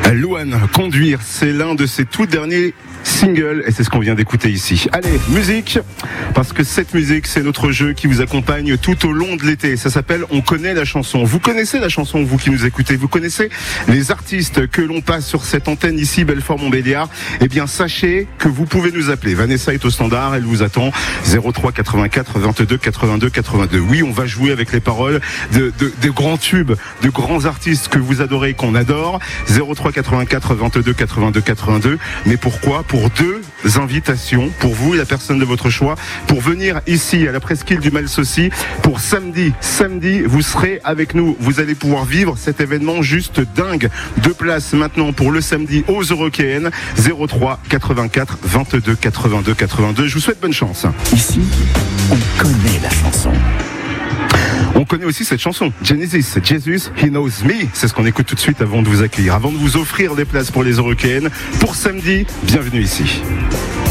Louane, Conduire, c'est l'un de ses tout derniers singles et c'est ce qu'on vient d'écouter ici. Allez, musique, parce que cette musique, c'est notre jeu qui vous accompagne tout au long de l'été. Ça s'appelle On connaît la chanson. Vous connaissez la chanson, vous qui nous écoutez, vous connaissez les artistes que l'on passe sur cette antenne ici, Belfort-Montbéliard. Eh bien, sachez que vous pouvez nous appeler. Vanessa est au standard, elle vous attend. 03 84 22 82 82. Oui, on va jouer avec les paroles de grands tubes, de grands artistes que vous adorez, qu'on adore. 03 84 22 82 82. Mais pourquoi ? Pour deux invitations, pour vous et la personne de votre choix, pour venir ici à la presqu'île du Malsaucy pour samedi. Samedi, vous serez avec nous. Vous allez pouvoir vivre cet événement juste dingue. 2 places maintenant pour le samedi aux Eurockéennes. 03 84 22 82 82. Je vous souhaite bonne chance. Ici, on connaît la chanson. On connaît aussi cette chanson, Genesis, Jesus, He Knows Me. C'est ce qu'on écoute tout de suite avant de vous accueillir, avant de vous offrir des places pour les Eurockéennes. Pour samedi, bienvenue ici.